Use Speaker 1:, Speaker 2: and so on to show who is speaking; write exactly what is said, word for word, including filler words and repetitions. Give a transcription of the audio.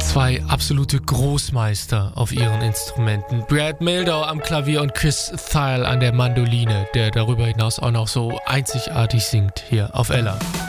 Speaker 1: Zwei absolute Großmeister auf ihren Instrumenten. Brad Mehldau am Klavier und Chris Thile an der Mandoline, der darüber hinaus auch noch so einzigartig singt hier auf Ella.